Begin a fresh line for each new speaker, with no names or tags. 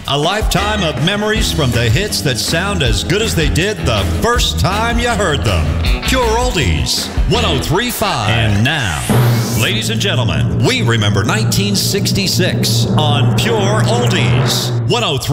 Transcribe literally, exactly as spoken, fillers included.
A lifetime of memories from the hits that sound as good as they did the first time you heard them. Pure Oldies, one oh three point five. And now, ladies and gentlemen, we remember nineteen sixty-six on Pure Oldies, one oh three.